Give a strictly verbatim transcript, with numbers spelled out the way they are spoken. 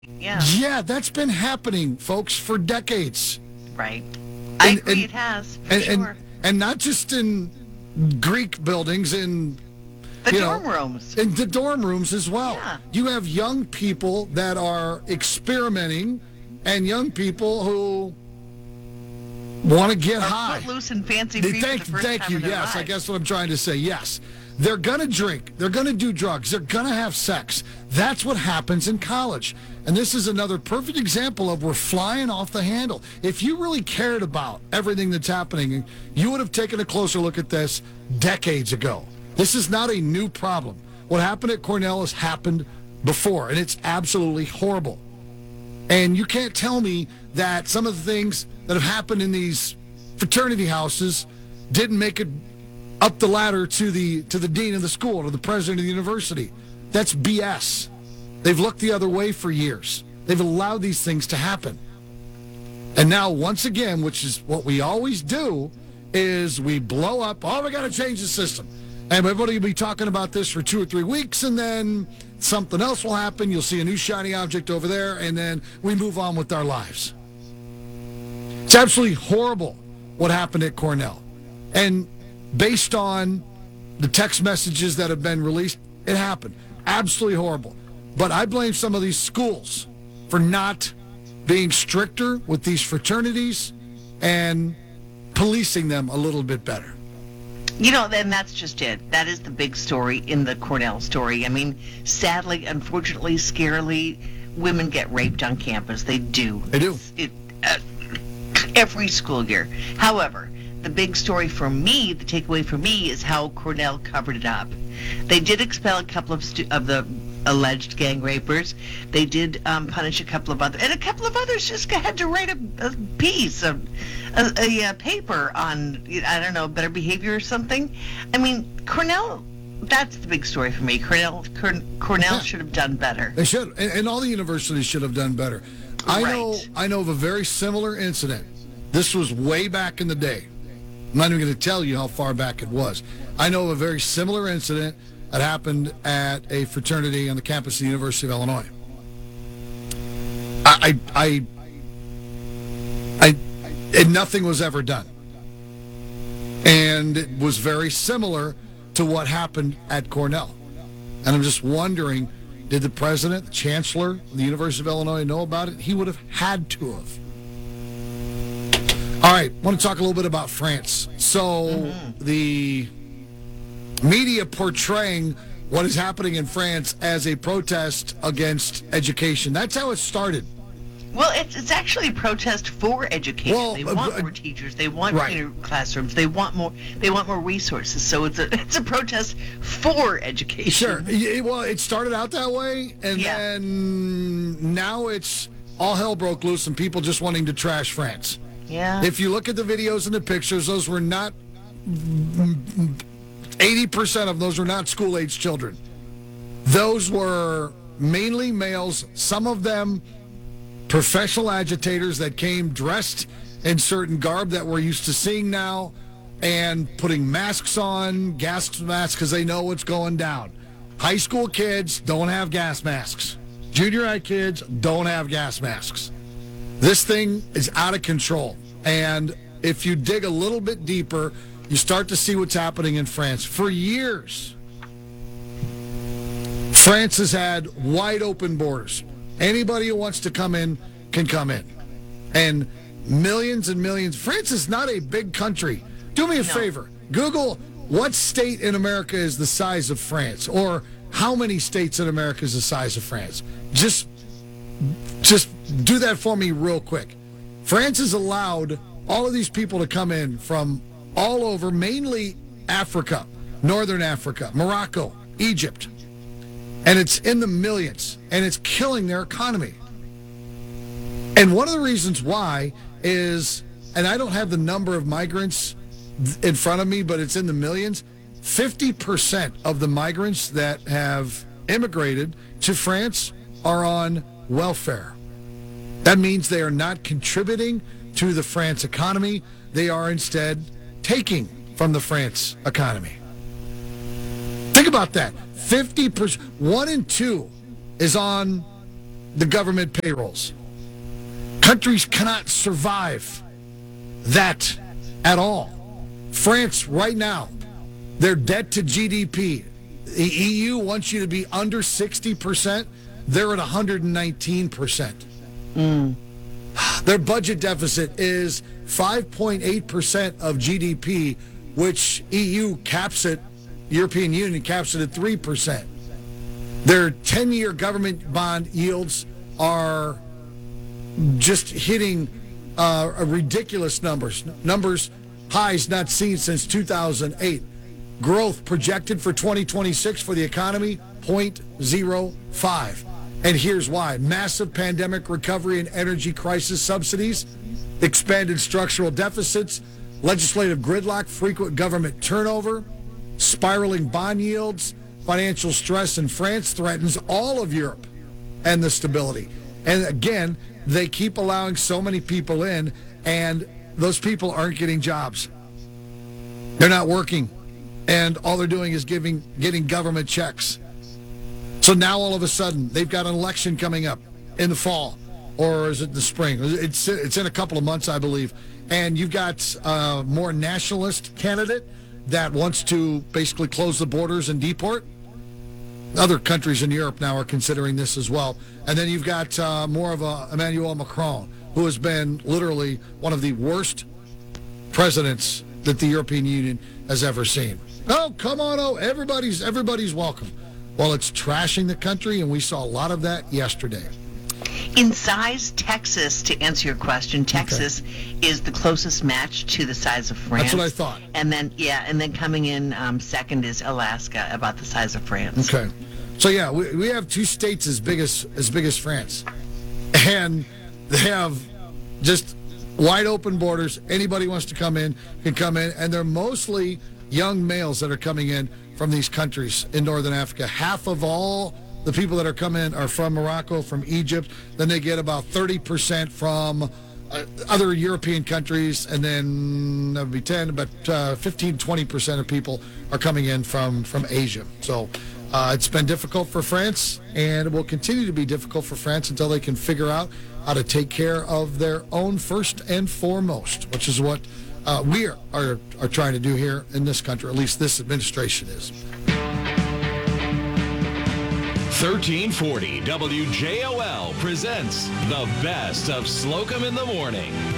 Yeah. Yeah, that's been happening, folks, for decades. Right. I And- agree and- it has, for And, sure. and, and not just in Greek buildings, in the you dorm know, rooms. in the dorm rooms as well. Yeah. You have young people that are experimenting and young people who want to get Or high. footloose and fancy free Thank, for the first thank time you. in their Yes, I lives. guess what I'm trying to say. Yes. They're going to drink. They're going to do drugs. They're going to have sex. That's what happens in college. And this is another perfect example of we're flying off the handle. If you really cared about everything that's happening, you would have taken a closer look at this decades ago. This is not a new problem. What happened at Cornell has happened before, and it's absolutely horrible. And you can't tell me that some of the things that have happened in these fraternity houses didn't make it up the ladder to the to the dean of the school, to the president of the university. That's B S. They've looked the other way for years. They've allowed these things to happen. And now, once again, which is what we always do, is we blow up, oh, we got to change the system. And everybody will be talking about this for two or three weeks, and then something else will happen. You'll see a new shiny object over there, and then we move on with our lives. It's absolutely horrible what happened at Cornell. And based on the text messages that have been released, it happened. Absolutely horrible. But I blame some of these schools for not being stricter with these fraternities and policing them a little bit better. You know, and that's just it. That is the big story in the Cornell story. I mean, sadly, unfortunately, scarily, women get raped on campus. They do. They do. It, uh, every school year. However, the big story for me, the takeaway for me, is how Cornell covered it up. They did expel a couple of stu- of the alleged gang rapers. They did um, punish a couple of others, and a couple of others just had to write a, a piece of a, a, a paper on, I don't know, better behavior or something. I mean, Cornell. That's the big story for me. Cornell, Cornell Yeah. should have done better. They should, and, and all the universities should have done better. I know, Right. I know of a very similar incident. This was way back in the day. I'm not even going to tell you how far back it was. I know of a very similar incident that happened at a fraternity on the campus of the University of Illinois. I, I, I, I and nothing was ever done, and it was very similar to what happened at Cornell. And I'm just wondering, did the president, the chancellor of the University of Illinois know about it? He would have had to have. All right, I want to talk a little bit about France. So mm-hmm. the media portraying what is happening in France as a protest against education. That's how it started. Well, it's, it's actually a protest for education. Well, they want uh, more teachers. They want right. cleaner classrooms. They want more. They want more resources. So it's a it's a protest for education. Sure. Yeah, well, it started out that way, and Yeah. then now it's all hell broke loose and people just wanting to trash France. Yeah. If you look at the videos and the pictures, those were not, eighty percent of those were not school-age children. Those were mainly males, some of them professional agitators that came dressed in certain garb that we're used to seeing now and putting masks on, gas masks, because they know what's going down. High school kids don't have gas masks. Junior high kids don't have gas masks. This thing is out of control. And if you dig a little bit deeper, you start to see what's happening in France. For years, France has had wide open borders. Anybody who wants to come in can come in. And millions and millions. France is not a big country. Do me a No. favor. Google what state in America is the size of France, or how many states in America is the size of France. Just, just do that for me real quick. France has allowed all of these people to come in from all over, mainly Africa, Northern Africa, Morocco, Egypt. And it's in the millions, and it's killing their economy. And one of the reasons why is, and I don't have the number of migrants in front of me, but it's in the millions, fifty percent of the migrants that have immigrated to France are on welfare. That means they are not contributing to the France economy. They are instead taking from the France economy. Think about that. fifty percent, one in two is on the government payrolls. Countries cannot survive that at all. France, right now, their debt to G D P, the E U wants you to be under sixty percent. They're at one hundred nineteen percent. Mm. Their budget deficit is five point eight percent of G D P, which E U caps it, European Union caps it at three percent. Their ten-year government bond yields are just hitting uh, ridiculous numbers. Numbers, highs not seen since two thousand eight. Growth projected for twenty twenty-six for the economy, zero point zero five. And here's why. Massive pandemic recovery and energy crisis subsidies, expanded structural deficits, legislative gridlock, frequent government turnover, spiraling bond yields, financial stress in France threatens all of Europe and the stability. And again, they keep allowing so many people in, and those people aren't getting jobs. They're not working, and all they're doing is giving getting government checks. So now all of a sudden, they've got an election coming up in the fall, or is it the spring? It's it's in a couple of months, I believe. And you've got a more nationalist candidate that wants to basically close the borders and deport. Other countries in Europe now are considering this as well. And then you've got uh, more of a Emmanuel Macron, who has been literally one of the worst presidents that the European Union has ever seen. Oh, come on, oh, everybody's everybody's welcome. Well, it's trashing the country, and we saw a lot of that yesterday. In size, Texas, to answer your question, Texas okay. is the closest match to the size of France. That's what I thought. And then, yeah, and then coming in um, second is Alaska, about the size of France. Okay. So, yeah, we, we have two states as big as as big as France. And they have just wide open borders. Anybody wants to come in can come in. And they're mostly young males that are coming in from these countries in northern Africa. Half of all the people that are coming in are from Morocco, from Egypt. Then they get about thirty percent from uh, other European countries, and then that would be ten, but uh, fifteen, twenty percent of people are coming in from, from Asia. So uh, it's been difficult for France, and it will continue to be difficult for France until they can figure out how to take care of their own first and foremost, which is what uh, we are, are, are trying to do here in this country, at least this administration is. thirteen forty W J O L presents the best of Slocum in the Morning.